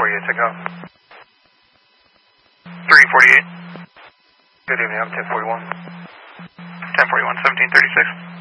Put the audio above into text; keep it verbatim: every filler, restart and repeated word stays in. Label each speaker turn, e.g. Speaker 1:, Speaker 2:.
Speaker 1: are you? Take off.
Speaker 2: three forty-eight.
Speaker 1: Good evening, I'm ten forty-one.
Speaker 2: ten forty-one, seventeen thirty-six.